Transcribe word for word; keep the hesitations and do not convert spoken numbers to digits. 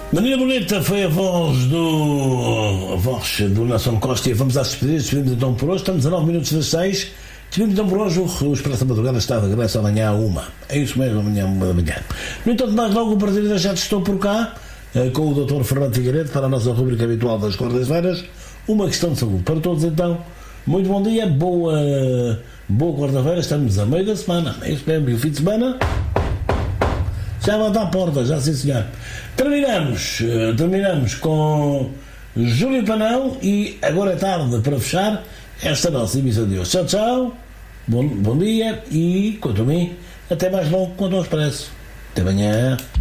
Maria Bonita foi a voz do a voz do Nelson Costa e vamos às despedidas. Despedimos então por hoje, estamos a nove minutos das seis. Despedimos então por hoje. O Expresso da Madrugada está de regresso amanhã a uma. É isso mesmo, amanhã a uma da manhã. No entanto, mais logo o prazer de deixar de estou por cá com o doutor Fernando Figueiredo para a nossa rubrica habitual das quartas-feiras. Uma questão de saúde para todos então. Muito bom dia, boa, boa quarta-feira. Estamos a meio da semana. É isso mesmo, e o fim de semana já volta à porta, já sim senhor. Terminamos, terminamos com Júlio Panão e agora é tarde para fechar esta nossa emissão de hoje. Tchau, tchau, bom, bom dia e, quanto a mim, até mais logo quanto ao Expresso. Até amanhã.